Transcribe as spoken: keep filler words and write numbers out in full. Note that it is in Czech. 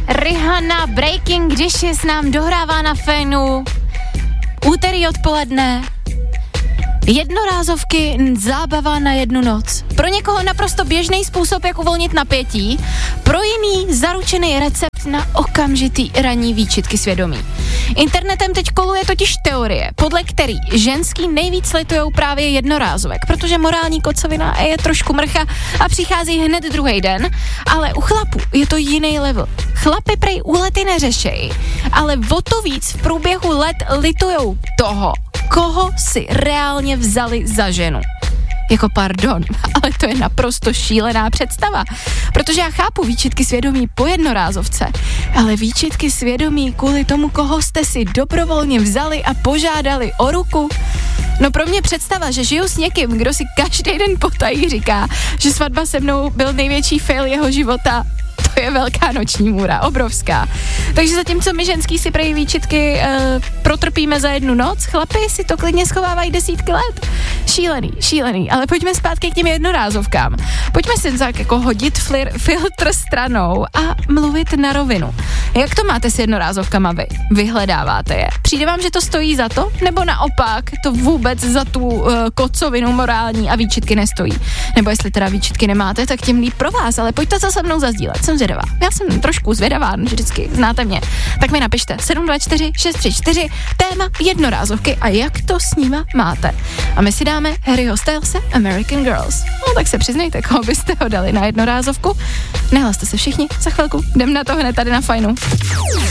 Rihanna, Breaking Dishes nám dohrává na Fénu. Úterý odpoledne. Jednorázovky, zábava na jednu noc. Pro někoho naprosto běžný způsob, jak uvolnit napětí, pro jiný zaručený recept na okamžitý ranní výčitky svědomí. Internetem teď koluje totiž teorie, podle který ženský nejvíc litujou právě jednorázovek, protože morální kocovina je trošku mrcha a přichází hned druhý den, ale u chlapů je to jiný level. Chlapy prej úlety neřešejí, ale o to víc v průběhu let litujou toho, koho si reálně vzali za ženu. Jako pardon, ale to je naprosto šílená představa, protože já chápu výčitky svědomí po jednorázovce, ale výčitky svědomí kvůli tomu, koho jste si dobrovolně vzali a požádali o ruku. No pro mě představa, že žiju s někým, kdo si každý den potají říká, že svatba se mnou byl největší fail jeho života, to je velká noční můra, obrovská. Takže zatímco my ženský si prej výčitky e, protrpíme za jednu noc, chlapi si to klidně schovávají desítky let. Šílený, šílený, ale pojďme zpátky k těm jednorázovkám. Pojďme si tak jako hodit flir, filtr stranou a mluvit na rovinu. Jak to máte s jednorázovkama vy? Vyhledáváte je? Přijde vám, že to stojí za to? Nebo naopak to vůbec za tu uh, kocovinu morální a výčitky nestojí? Nebo jestli teda výčitky nemáte, tak tím líp pro vás, ale pojďte to se mnou zazdílet. Jsem zvědavá. Já jsem trošku zvědavá, vždycky, znáte mě. Tak mi napište sedm dva čtyři šest tři čtyři téma jednorázovky a jak to s nima máte. A my si dáme Harryho Stylese American Girls. No tak se přiznejte, koho byste ho dali na jednorázovku. Nehlaste se všichni, za chvilku jdem na to hned tady na Fajnu.